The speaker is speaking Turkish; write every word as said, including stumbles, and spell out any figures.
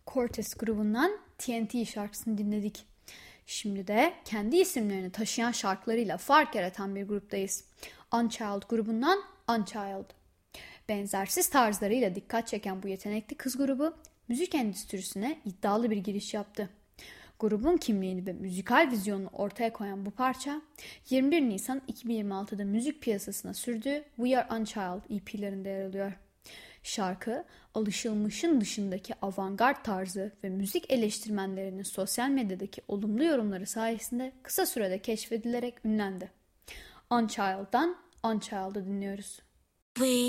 Cortez grubundan T N T şarkısını dinledik. Şimdi de kendi isimlerini taşıyan şarkılarıyla fark yaratan bir gruptayız. Unchild grubundan Unchild. Benzersiz tarzlarıyla dikkat çeken bu yetenekli kız grubu müzik endüstrisine iddialı bir giriş yaptı. Grubun kimliğini ve müzikal vizyonunu ortaya koyan bu parça yirmi bir Nisan iki bin yirmi altıda müzik piyasasına sürdüğü We Are Unchild E P'lerinde yer alıyor. Şarkı, alışılmışın dışındaki avantgard tarzı ve müzik eleştirmenlerinin sosyal medyadaki olumlu yorumları sayesinde kısa sürede keşfedilerek ünlendi. Unchild'dan Unchild'ı dinliyoruz. We